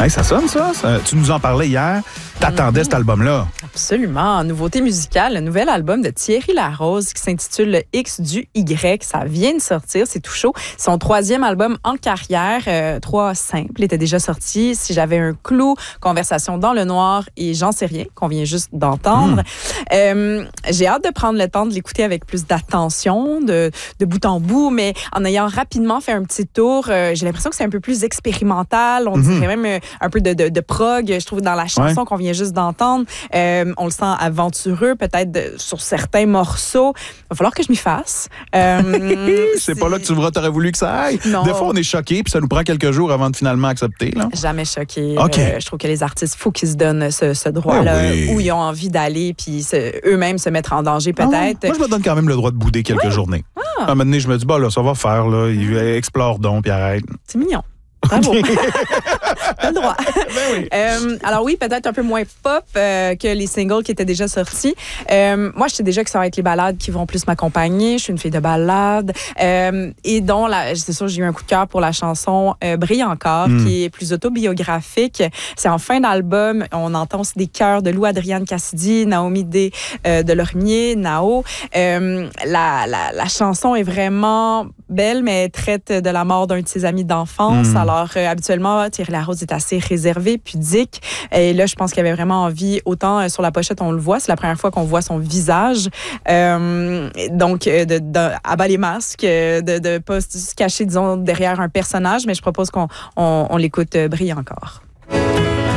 Hey, ça sonne, ça? Tu nous en parlais hier. T'attendais cet album-là. Absolument. Nouveauté musicale, le nouvel album de Thierry Larose qui s'intitule Le X du Y. Ça vient de sortir, c'est tout chaud. Son 3e album en carrière, 3 simples, était déjà sorti. Si j'avais un clou, Conversation dans le noir et J'en sais rien, qu'on vient juste d'entendre. J'ai hâte de prendre le temps de l'écouter avec plus d'attention, de bout en bout, mais en ayant rapidement fait un petit tour, j'ai l'impression que c'est un peu plus expérimental. On dirait même un peu de prog, je trouve, dans la chanson qu'on vient juste d'entendre. On le sent aventureux, peut-être sur certains morceaux. Il va falloir que je m'y fasse. C'est pas là que tu t'aurais voulu que ça aille. Non. Des fois, on est choqué, puis ça nous prend quelques jours avant de finalement accepter. Là. Jamais choqué. Okay. Je trouve que les artistes, il faut qu'ils se donnent ce droit-là, où ils ont envie d'aller, puis eux-mêmes se mettre en danger, peut-être. Moi, je me donne quand même le droit de bouder quelques journées. À un moment donné, je me dis, là, ça va faire, là. Explore donc, puis arrête. C'est mignon. Bravo. T'as le droit. Alors oui, peut-être un peu moins pop que les singles qui étaient déjà sortis. Moi, je sais déjà que ça va être les ballades qui vont plus m'accompagner. Je suis une fille de ballades. Et dont, c'est sûr, j'ai eu un coup de cœur pour la chanson Brille encore, qui est plus autobiographique. C'est en fin d'album. On entend aussi des chœurs de Lou-Adrienne Cassidy, Naomi D. de Lormier, Nao. La chanson est vraiment belle, mais elle traite de la mort d'un de ses amis d'enfance. Alors, habituellement, Thierry Larose est assez réservé, pudique. Et là, je pense qu'il avait vraiment envie, autant sur la pochette, on le voit, c'est la première fois qu'on voit son visage. Donc, à bas les masques, de pas se cacher, disons, derrière un personnage. Mais je propose qu'on l'écoute briller encore.